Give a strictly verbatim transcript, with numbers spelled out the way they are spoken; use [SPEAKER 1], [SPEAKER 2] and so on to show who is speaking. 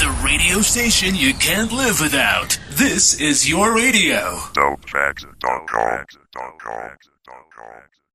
[SPEAKER 1] The radio station you can't live without. This is your radio.
[SPEAKER 2] Dope Facts dot com.